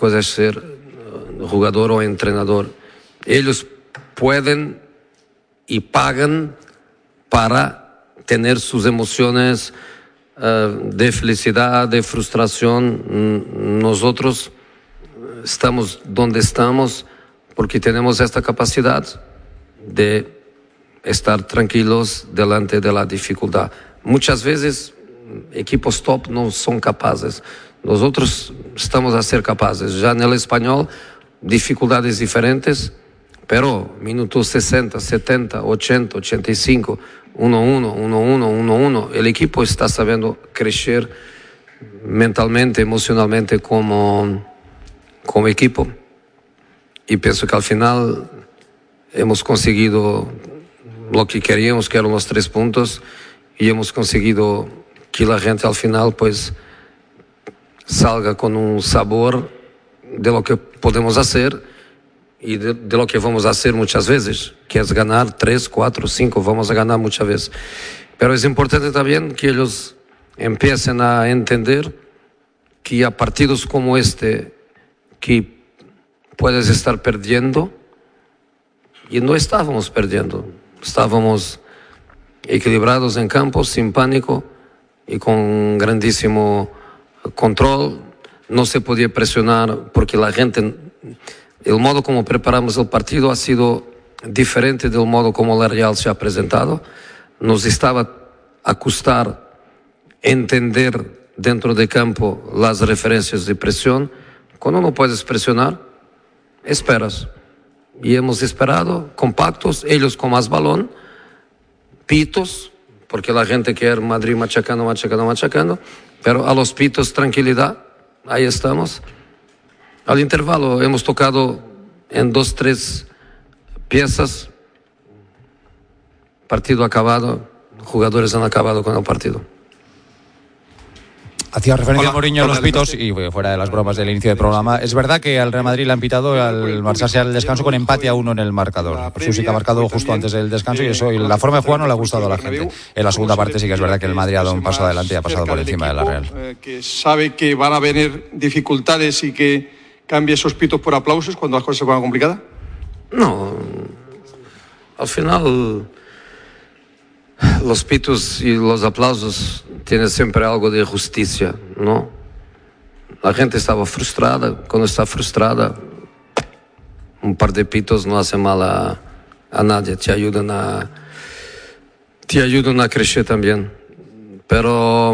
cosa es ser jugador o entrenador. Ellos pueden y pagan para tener sus emociones de felicidad, de frustración. Nosotros estamos donde estamos porque tenemos esta capacidad de estar tranquilos delante de la dificultad. Muchas veces equipos top no son capaces. Nosotros estamos a ser capaces. Ya en el español, dificultades diferentes, pero minutos 60, 70, 80, 85, 1-1, 1-1, 1-1. El equipo está sabiendo crecer mentalmente, emocionalmente como equipo. Y pienso que al final hemos conseguido lo que queríamos, que eran los 3 puntos, y hemos conseguido que la gente al final pues salga con un sabor de lo que podemos hacer y de lo que vamos a hacer muchas veces, que es ganar 3, 4, 5, vamos a ganar muchas veces. Pero es importante también que ellos empiecen a entender que a partidos como este, que puedes estar perdiendo, y no estábamos perdiendo, estábamos equilibrados en campo, sin pánico y con grandísimo control. No se podía presionar porque la gente, el modo como preparamos el partido ha sido diferente del modo como la Real se ha presentado. Nos estaba a costar entender dentro de campo las referencias de presión. Cuando no puedes presionar, esperas. Y hemos esperado compactos, ellos con más balón, pitos, porque la gente quiere Madrid machacando, pero a los pitos tranquilidad, ahí estamos. Al intervalo hemos tocado en 2, 3 piezas, partido acabado, jugadores han acabado con el partido. Hacía referencia a Mourinho a los pitos y fuera de las bromas del inicio del programa. Es verdad que al Real Madrid le han pitado al marcharse al descanso con empate a 1 en el marcador. Susic ha marcado justo antes del descanso y eso, y la forma de jugar no le ha gustado a la gente. En la segunda parte sí que es verdad que el Madrid ha dado un paso adelante y ha pasado por encima de la Real. Que sabe que van a venir dificultades y que cambie esos pitos por aplausos cuando las cosas se pongan complicadas. No, al final los pitos y los aplausos tienen siempre algo de justicia, ¿no? La gente estaba frustrada. Cuando está frustrada, un par de pitos no hace mal a nadie, te ayudan a crecer también. Pero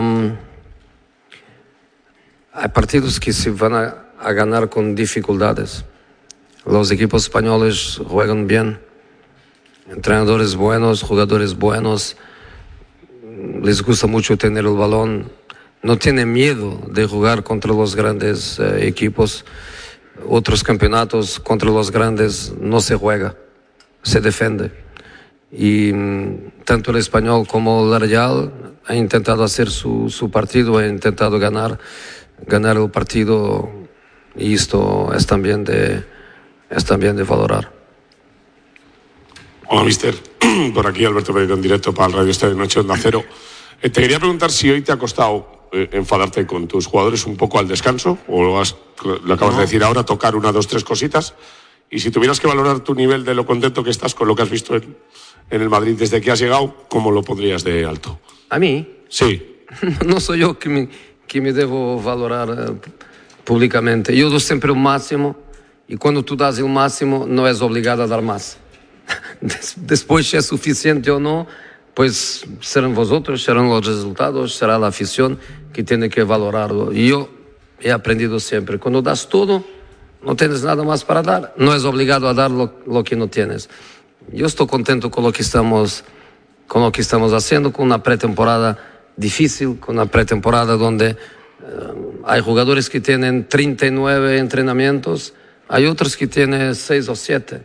hay partidos que se van a ganar con dificultades. Los equipos españoles juegan bien. Entrenadores buenos, jugadores buenos, les gusta mucho tener el balón, no tienen miedo de jugar contra los grandes equipos. Otros campeonatos contra los grandes no se juega, se defiende. Y tanto el Español como el Real han intentado hacer su partido, han intentado ganar el partido, y esto es también de valorar. Hola, mister. Por aquí Alberto Pereiro en directo para el Radio Estadio Noche Onda Cero. Te quería preguntar si hoy te ha costado enfadarte con tus jugadores un poco al descanso, o lo acabas de decir ahora, tocar 1, 2, 3 cositas. Y si tuvieras que valorar tu nivel de lo contento que estás con lo que has visto en el Madrid desde que has llegado, ¿cómo lo pondrías de alto? ¿A mí? Sí. No soy yo que me debo valorar públicamente. Yo doy siempre un máximo, y cuando tú das el máximo no es obligado a dar más. Después, si es suficiente o no, pues serán vosotros, serán los resultados, será la afición que tiene que valorarlo. Y yo he aprendido siempre, cuando das todo, no tienes nada más para dar, no es obligado a dar lo que no tienes. Yo estoy contento con lo que estamos haciendo, con una pretemporada difícil, con una pretemporada donde hay jugadores que tienen 39 entrenamientos, hay otros que tienen 6 o 7.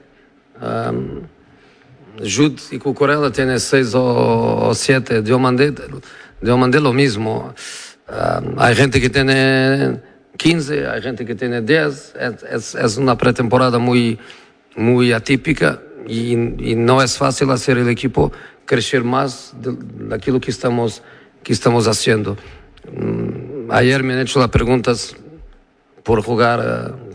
Jude y Cucurella tienen 6 o 7, Diomandé lo mismo. Hay gente que tiene 15, hay gente que tiene 10. Es una pretemporada muy, muy atípica y no es fácil hacer el equipo crecer más de aquello que estamos haciendo. Ayer me han hecho las preguntas por jugar